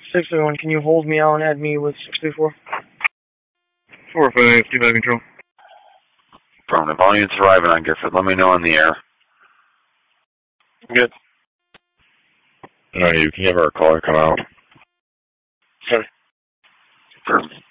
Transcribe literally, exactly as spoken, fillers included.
six three one, can you hold me out and add me with six three four? four five, two five control. Affirmative. All units arriving on Gifford. Let me know in the air. Good. Alright, you can have our caller come out. Sorry. Affirmative.